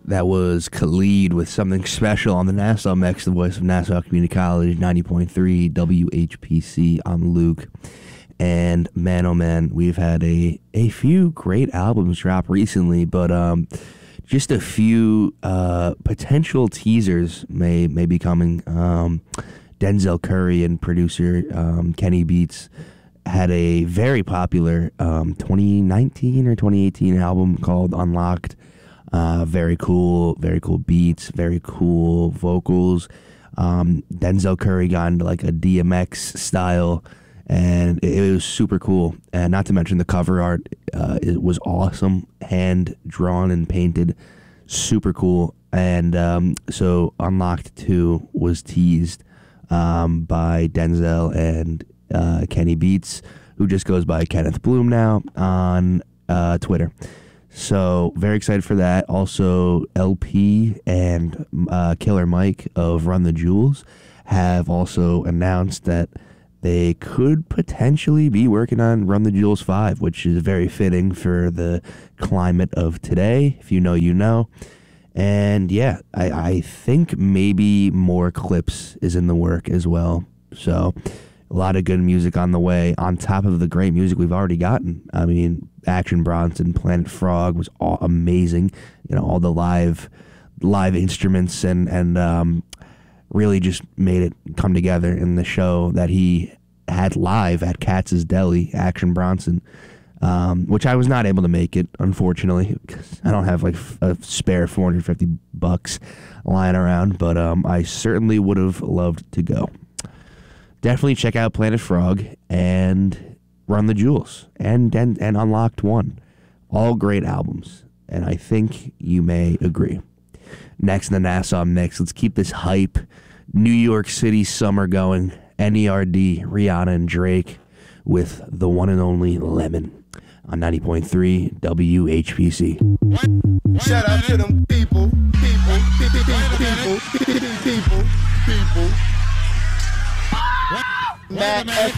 That was Khalid with Something Special on the Nassau Mix, the voice of Nassau Community College, 90.3 WHPC. I'm Luke. And man, oh man, we've had a few great albums drop recently, but just a few potential teasers may be coming. Denzel Curry and producer Kenny Beats had a very popular 2019 or 2018 album called Unlocked. Very cool beats, very cool vocals. Denzel Curry got into like a DMX style, and it was super cool. And not to mention the cover art, it was awesome, hand drawn and painted, super cool. And so Unlocked 2 was teased by Denzel and Kenny Beats, who just goes by Kenneth Bloom now on Twitter. So very excited for that. Also, LP and Killer Mike of Run the Jewels have also announced that they could potentially be working on Run the Jewels 5, which is very fitting for the climate of today. If you know, you know. And yeah, I think maybe more Clipse is in the work as well. So a lot of good music on the way, on top of the great music we've already gotten. I mean, Action Bronson, Planet Frog was amazing. You know, all the live instruments and really just made it come together in the show that he had live at Katz's Deli, Action Bronson, which I was not able to make it, unfortunately, because I don't have like a spare $450 lying around, but I certainly would have loved to go. Definitely check out Planet Frog and Run the Jewels and Unlocked 1. All great albums, and I think you may agree. Next in the Nassau Mix, let's keep this hype New York City summer going. NERD, Rihanna and Drake with the one and only Lemon on 90.3 WHPC. Shout out to them people. Matt